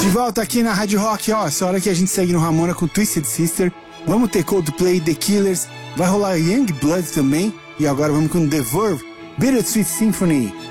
De volta aqui na Rádio Rock, ó, essa hora que a gente segue no Ramona com Twisted Sister. Vamos ter Coldplay, The Killers, vai rolar Young Blood também. E agora vamos com The Verve, Bittersweet Symphony.